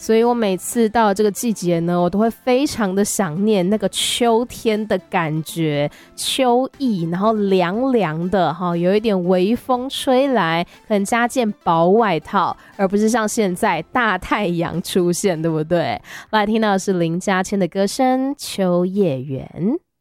所以我每次到了这个季节呢，我都会非常的想念那个秋天的感觉，秋意，然后凉凉的有一点微风吹来，可能加件薄外套，而不是像现在大太阳出现，对不对？来听到的是林嘉谦的歌声《秋叶原》。